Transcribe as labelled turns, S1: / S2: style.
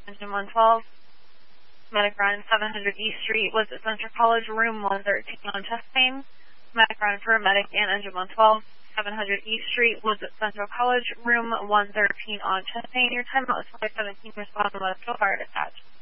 S1: Engine 112. Medic run 700 East Street was at Central College, room 113 on chest pain. Medic run for medic and engine 112. 700 East Street was at Central College, room 113 on chest pain. Your time out was 5:17. Respond to fire dispatch.